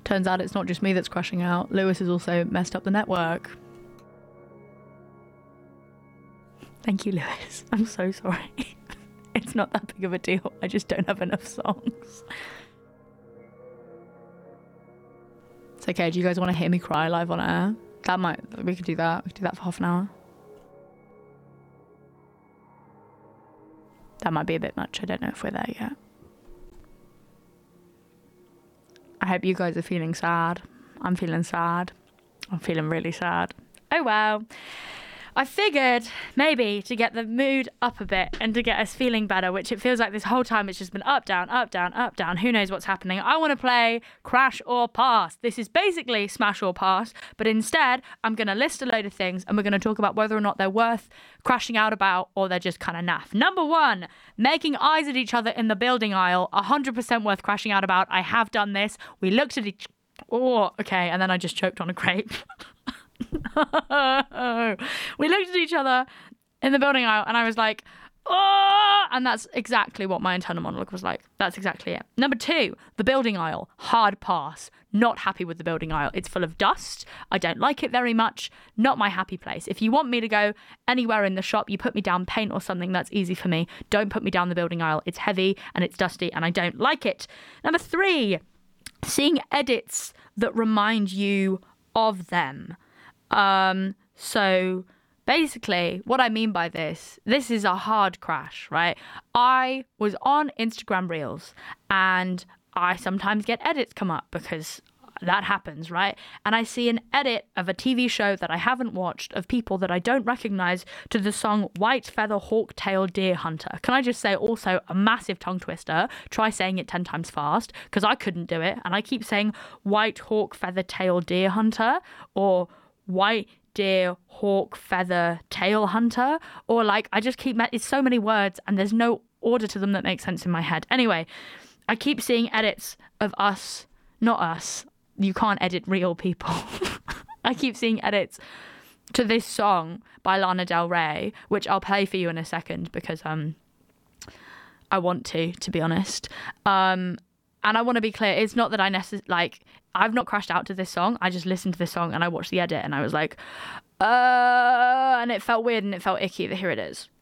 Turns out it's not just me that's crashing out. Lewis has also messed up the network. Thank you, Lewis. I'm so sorry. It's not that big of a deal. I just don't have enough songs. It's okay. Do you guys want to hear me cry live on air? We could do that. We could do that for half an hour. That might be a bit much. I don't know if we're there yet. I hope you guys are feeling sad. I'm feeling sad. I'm feeling really sad. Oh well. I figured maybe to get the mood up a bit and to get us feeling better, which it feels like this whole time it's just been up, down, up, down, up, down. Who knows what's happening? I want to play Crash or Pass. This is basically Smash or Pass, but instead I'm going to list a load of things and we're going to talk about whether or not they're worth crashing out about or they're just kind of naff. Number 1, making eyes at each other in the building aisle. 100% worth crashing out about. I have done this. We looked at each... Oh, okay. And then I just choked on a grape. We looked at each other in the building aisle and I was like, oh, and that's exactly what my internal monologue was like. That's exactly it. Number 2, the building aisle. Hard pass. Not happy with the building aisle. It's full of dust. I don't like it very much. Not my happy place. If you want me to go anywhere in the shop, you put me down paint or something, that's easy for me. Don't put me down the building aisle. It's heavy and it's dusty and I don't like it. Number 3, seeing edits that remind you of them. So basically what I mean by this is a hard crash, right? I was on Instagram Reels and I sometimes get edits come up because that happens, right? And I see an edit of a TV show that I haven't watched of people that I don't recognize to the song White Feather Hawk Tail Deer Hunter. Can I just say also a massive tongue twister? Try saying it 10 times fast because I couldn't do it. And I keep saying White Hawk Feather Tail Deer Hunter or White Deer Hawk Feather Tail Hunter, or like I just keep it's so many words and there's no order to them that makes sense in my head. Anyway, I keep seeing edits of us, not us. You can't edit real people. I keep seeing edits to this song by Lana Del Rey, which I'll play for you in a second because I want to be honest. And I want to be clear, it's not that I've not crashed out to this song. I just listened to this song and I watched the edit and I was like, and it felt weird and it felt icky. Here it is.